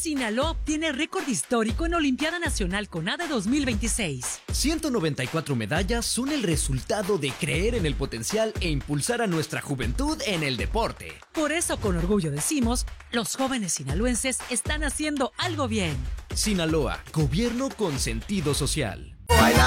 Sinaloa obtiene récord histórico en Olimpiada Nacional CONADE 2026. 194 medallas son el resultado de creer en el potencial e impulsar a nuestra juventud en el deporte. Por eso, con orgullo decimos, los jóvenes sinaloenses están haciendo algo bien. Sinaloa, gobierno con sentido social. Baila